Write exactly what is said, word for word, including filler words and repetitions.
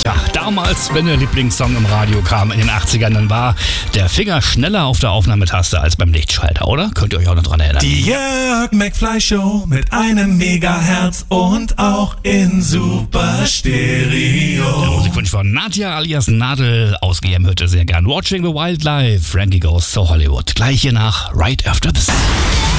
Ja, damals, wenn der Lieblingssong im Radio kam in den achtzigern, dann war der Finger schneller auf der Aufnahmetaste als beim Lichtschalter, oder? Könnt ihr euch auch noch dran erinnern? Die Jörg McFly Show mit einem Megahertz und auch in Super Stereo. Der Musikwunsch von Nadja alias Nadel, ausgegeben hörte sehr gern Watching the Wildlife. Frankie Goes to Hollywood. Gleich hier nach Right After This.